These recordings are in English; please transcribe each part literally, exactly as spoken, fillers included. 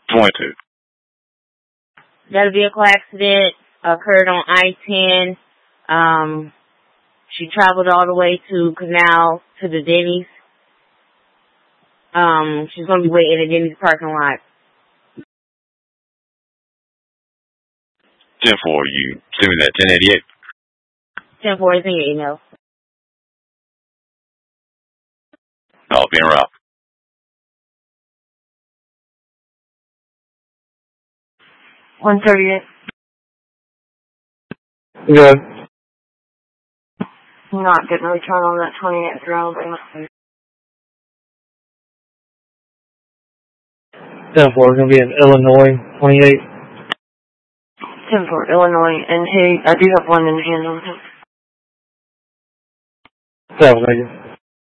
twenty-two. That vehicle accident occurred on I ten. Um, she traveled all the way to Canal to the Denny's. Um, she's going to be waiting in the Denny's parking lot. ten four, you send me that ten eighty-eight. ten four is in your email. I'll be en route. one thirty-eight. Good. Not getting a return on that twenty-eighth round. ten four is going to be in Illinois, twenty-eight. ten four, Illinois, and hey, I do have one in hand on him. seven, thank you.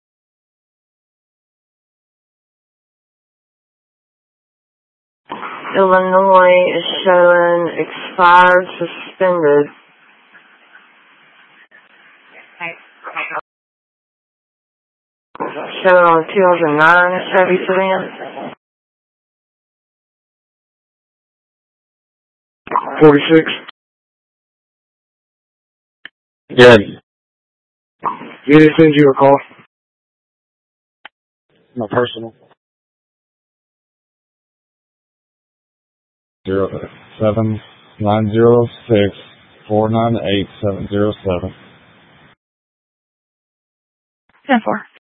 Illinois is showing expired, suspended. Showing on two thousand nine Chevy sedan. forty-six. Good. You didn't send you a call? My personal. Zero seven nine zero six four nine eight seven zero seven. ten four.